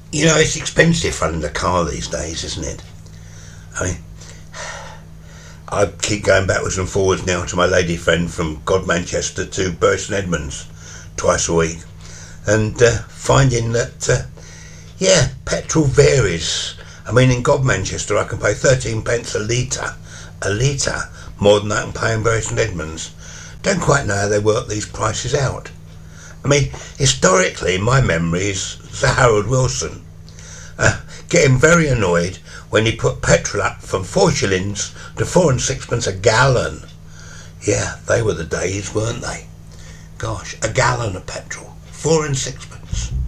You know, it's expensive running a car these days, isn't it? I mean, I keep going backwards and forwards now to my lady friend from God Manchester to Bury St Edmunds twice a week, and finding that, yeah, petrol varies. I mean, in God Manchester, I can pay 13 pence a litre, more than I can pay in Bury St Edmunds. Don't quite know how they work these prices out. I mean, historically, my memory is Sir Harold Wilson getting very annoyed when he put petrol up from 4 shillings to 4 and sixpence a gallon. Yeah, they were the days, weren't they? Gosh, a gallon of petrol, 4 and sixpence.